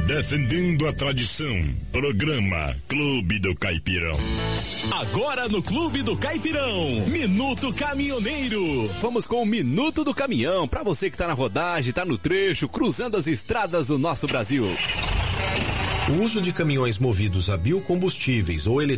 Defendendo a tradição. Programa Clube do Caipirão. Agora no Clube do Caipirão, Minuto Caminhoneiro. Vamos com o Minuto do Caminhão, para você que tá na rodagem, tá no trecho, cruzando as estradas do nosso Brasil. O uso de caminhões movidos a biocombustíveis ou